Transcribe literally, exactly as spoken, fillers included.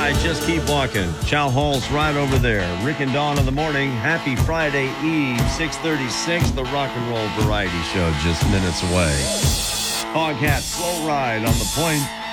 right, just keep walking. Chow Hall's right over there. Rick and Dawn in the morning. Happy Friday Eve, six thirty-six. The Rock and Roll Variety Show just minutes away. Hoghat, slow ride on the point.